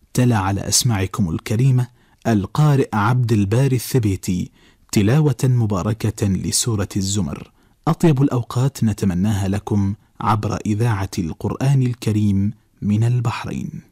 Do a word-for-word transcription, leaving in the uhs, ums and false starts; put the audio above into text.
تلا على أسماعكم الكريمة القارئ عبد الباري الثبيتي تلاوة مباركة لسورة الزمر. أطيب الأوقات نتمناها لكم عبر إذاعة القرآن الكريم من البحرين.